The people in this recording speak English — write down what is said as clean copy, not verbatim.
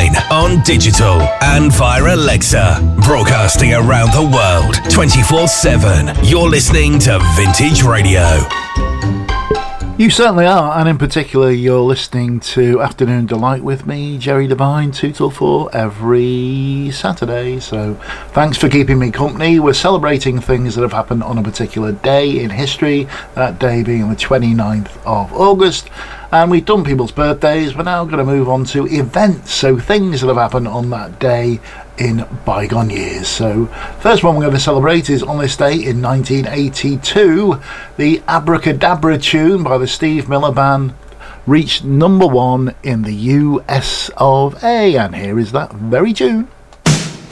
online, on digital, and via Alexa. Broadcasting around the world, 24/7. You're listening to Vintage Radio. You certainly are, and in particular you're listening to Afternoon Delight with me, Jerry Devine, 2 till 4 every Saturday. So thanks for keeping me company. We're celebrating things that have happened on a particular day in history, that day being the 29th of August. And we've done people's birthdays. We're now going to move on to events, so things that have happened on that day in bygone years. So first one we're going to celebrate is on this day in 1982, the Abracadabra tune by the Steve Miller Band reached number 1 in the US of A, and here is that very tune.